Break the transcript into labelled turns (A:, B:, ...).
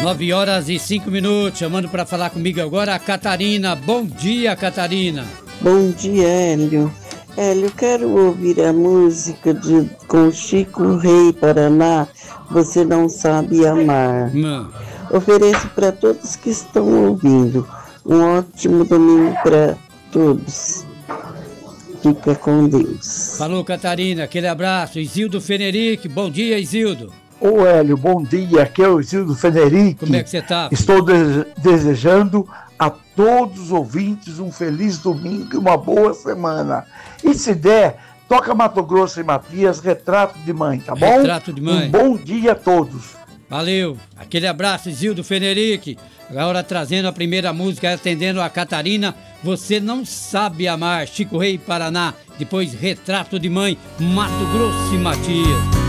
A: 9h05. Chamando para falar comigo agora a Catarina. Bom dia, Catarina.
B: Bom dia, Hélio. Hélio, quero ouvir a música com Chico Rei Paraná, Você Não Sabe Amar. Ofereço para todos que estão ouvindo. Um ótimo domingo para todos. Fica com Deus.
A: Falou, Catarina. Aquele abraço. Isildo Fenerick. Bom dia, Isildo.
C: Ô Hélio, bom dia. Aqui é o Isildo Fenerick.
A: Como é que você está?
C: Estou desejando a todos os ouvintes um feliz domingo e uma boa semana. E se der, toca Mato Grosso e Matias, Retrato de Mãe, tá bom?
A: Retrato de Mãe.
C: Um bom dia a todos.
A: Valeu. Aquele abraço, Isildo Fenerick. Agora trazendo a primeira música, atendendo a Catarina. Você Não Sabe Amar, Chico Rei Paraná. Depois Retrato de Mãe, Mato Grosso e Matias.